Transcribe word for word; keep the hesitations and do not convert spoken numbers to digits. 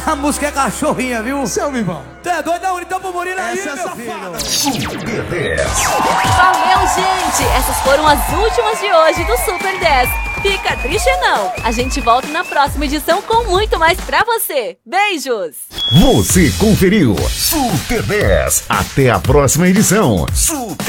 A música é cachorrinha, viu? Seu Vivão. Tu é doido? Não, então pro Murilo aí, Essa é meu safada. filho. Super dez. Valeu, gente! Essas foram as últimas de hoje do Super dez. Fica triste não! A gente volta na próxima edição com muito mais pra você. Beijos! Você conferiu Super dez. Até a próxima edição. Super